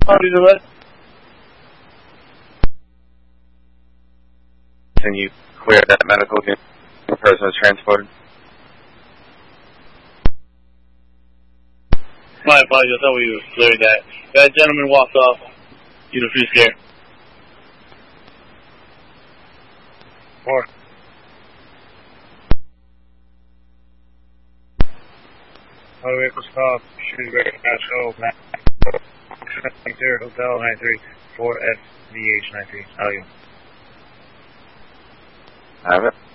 Can you clear that medical unit? The person is transported. My apologies, I thought we cleared that. That gentleman walked off. You know, free scare. 4. Motor vehicle stop. Shrewsbury National. Hotel 93 4SVH 93. How are you? Have it.